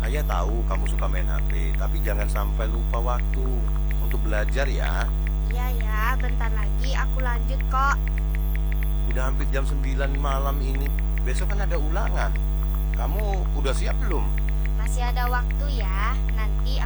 Ayah tahu kamu suka main HP, tapi jangan sampai lupa waktu untuk belajar ya. Iya ya, bentar lagi aku lanjut kok. Udah hampir jam 9 malam ini. Besok kan ada ulangan. Kamu udah siap belum? Masih ada waktu ya, nanti